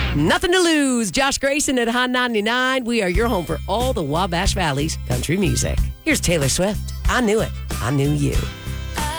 Nothing to lose. Josh Grayson at Hot 99. We are your home for all the Wabash Valley's country music. Here's Taylor Swift. I knew it. I knew you.